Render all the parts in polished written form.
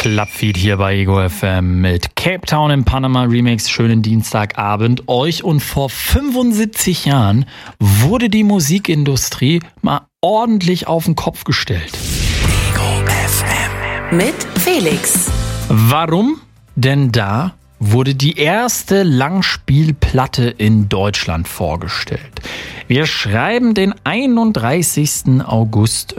Clubfeed hier bei Ego FM mit Cape Town in Panama Remix. Schönen Dienstagabend euch. Und vor 75 Jahren wurde die Musikindustrie mal ordentlich auf den Kopf gestellt. Ego FM mit Felix. Warum? Denn da wurde die erste Langspielplatte in Deutschland vorgestellt. Wir schreiben den 31. August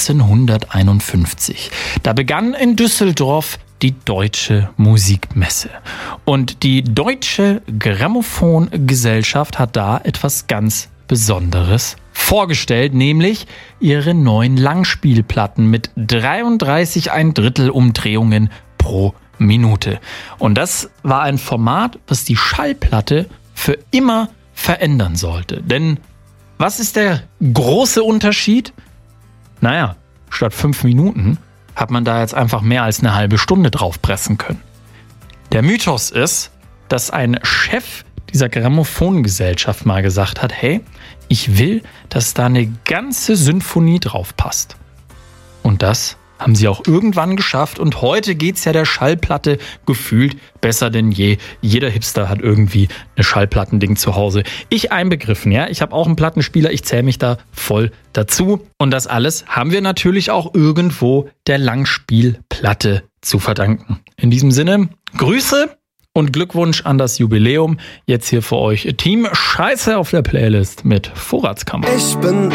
1951. Da begann in Düsseldorf die Deutsche Musikmesse. Und die Deutsche Grammophongesellschaft hat da etwas ganz Besonderes vorgestellt, nämlich ihre neuen Langspielplatten mit 33 1/3 Umdrehungen pro Minute. Und das war ein Format, was die Schallplatte für immer verändern sollte. Denn was ist der große Unterschied? Naja, statt 5 Minuten hat man da jetzt einfach mehr als eine halbe Stunde drauf pressen können. Der Mythos ist, dass ein Chef dieser Grammophongesellschaft mal gesagt hat, hey, ich will, dass da eine ganze Sinfonie drauf passt. Und das haben sie auch irgendwann geschafft und heute geht's ja der Schallplatte gefühlt besser denn je. Jeder Hipster hat irgendwie eine Schallplattending zu Hause. Ich einbegriffen, ja. Ich habe auch einen Plattenspieler, ich zähle mich da voll dazu. Und das alles haben wir natürlich auch irgendwo der Langspielplatte zu verdanken. In diesem Sinne, Grüße und Glückwunsch an das Jubiläum. Jetzt hier für euch Team Scheiße auf der Playlist mit Vorratskammer. Ich bin